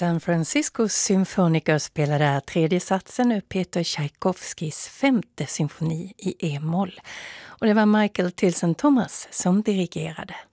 San Francisco Symphoniker spelar där tredje satsen ur Peter Tchaikovskis femte symfoni i E-moll. Och det var Michael Tilson Thomas som dirigerade.